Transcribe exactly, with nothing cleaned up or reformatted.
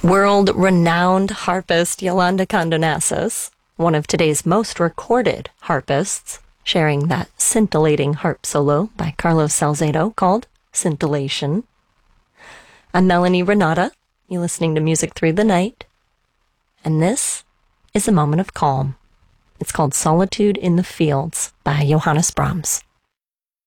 World-renowned harpist Yolanda Condonassis, one of today's most recorded harpists, sharing that scintillating harp solo by Carlos Salcedo called Scintillation. I'm Melanie Renata. You're listening to Music Through the Night. And this is a moment of calm. It's called Solitude in the Fields by Johannes Brahms.